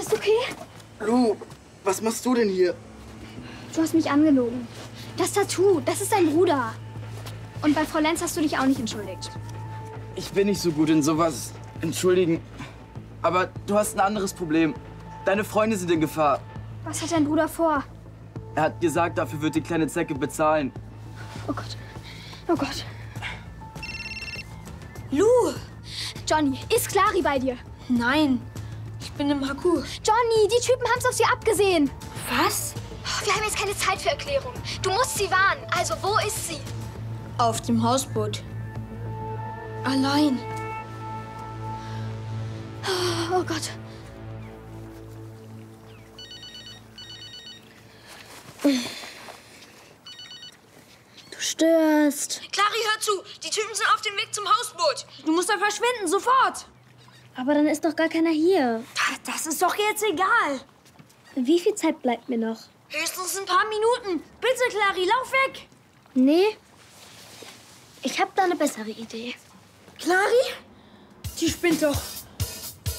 Alles okay? Lou, was machst du denn hier? Du hast mich angelogen. Das Tattoo, das ist dein Bruder. Und bei Frau Lenz hast du dich auch nicht entschuldigt. Ich bin nicht so gut in sowas. Entschuldigen. Aber du hast ein anderes Problem. Deine Freunde sind in Gefahr. Was hat dein Bruder vor? Er hat gesagt, dafür wird die kleine Zecke bezahlen. Oh Gott. Oh Gott. Lou! Johnny, ist Clary bei dir? Nein, ich bin im HQ. Johnny, die Typen haben es auf sie abgesehen. Was? Wir haben jetzt keine Zeit für Erklärung. Du musst sie warnen. Also, wo ist sie? Auf dem Hausboot. Allein. Oh Gott. Du störst. Clary, hör zu! Die Typen sind auf dem Weg zum Hausboot. Du musst da verschwinden, sofort! Aber dann ist doch gar keiner hier. Das ist doch jetzt egal. Wie viel Zeit bleibt mir noch? Höchstens ein paar Minuten. Bitte, Clary, lauf weg! Nee. Ich habe da eine bessere Idee. Clary? Die spinnt doch.